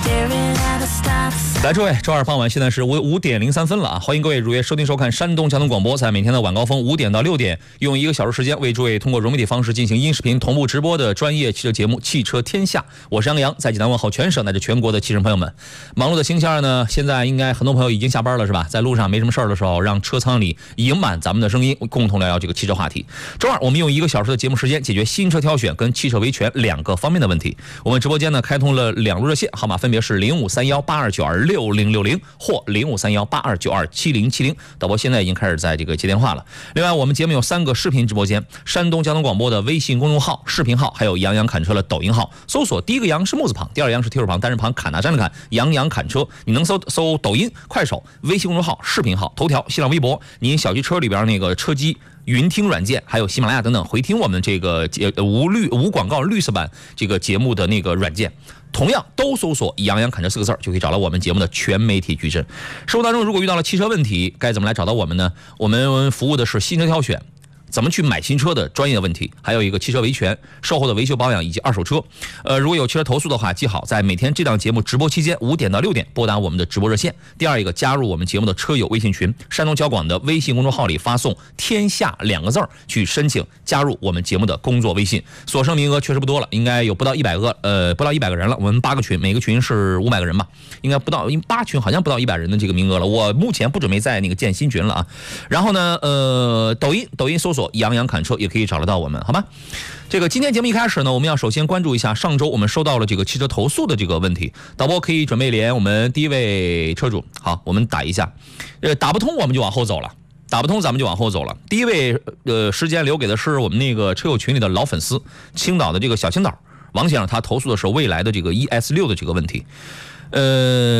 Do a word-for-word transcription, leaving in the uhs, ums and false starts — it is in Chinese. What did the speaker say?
来，诸位，周二傍晚现在是五五点零三分了啊！欢迎各位如约收听收看山东交通广播，在每天的晚高峰五点到六点，用一个小时时间为诸位通过融媒体方式进行音视频同步直播的专业汽车节目《汽车天下》。我是杨洋，在济南问候全省乃至全国的汽车朋友们。忙碌的星期二呢，现在应该很多朋友已经下班了，是吧？在路上没什么事儿的时候，让车舱里盈满咱们的声音，共同聊聊这个汽车话题。周二，我们用一个小时的节目时间解决新车挑选跟汽车维权两个方面的问题。我们直播间呢开通了两路热线，号码分别是零五三幺八二九二六零六零或零五三幺八二九二七零七零。导播现在已经开始在这个接电话了。另外，我们节目有三个视频直播间：山东交通广播的微信公众号、视频号，还有杨洋侃车的抖音号。搜索第一个杨是木字旁，第二个杨是提手旁，单人旁，侃大山的侃，杨洋侃车。你能搜搜抖音、快手、微信公众号、视频号、头条、新浪微博，您小汽车里边那个车机云听软件，还有喜马拉雅等等，回听我们这个呃无绿无广告绿色版这个节目的那个软件，同样都搜索杨洋侃车四个字就可以找到我们节目的全媒体矩阵。生活当中如果遇到了汽车问题，该怎么来找到我们呢？我们服务的是新车挑选，怎么去买新车的专业问题，还有一个汽车维权、售后的维修保养以及二手车。呃，如果有汽车投诉的话，记好在每天这档节目直播期间五点到六点拨打我们的直播热线。第二一个，加入我们节目的车友微信群，山东交广的微信公众号里发送“天下”两个字去申请加入我们节目的工作微信。所剩名额确实不多了，应该有不到一百个，呃，不到一百个人了。我们八个群，每个群是五百个人吧，应该不到，因为八群好像不到一百人的这个名额了。我目前不准备在那个建新群了啊。然后呢，呃，抖音，抖音搜索杨洋侃车也可以找得到我们，好吧？这个今天节目一开始呢，我们要首先关注一下上周我们收到了这个汽车投诉的这个问题。导播可以准备连我们第一位车主，好，我们打一下，呃，打不通我们就往后走了，打不通咱们就往后走了。第一位呃时间留给的是我们那个车友群里的老粉丝，青岛的这个小青岛王先生，他投诉的是未来的这个 E S 六的这个问题，呃。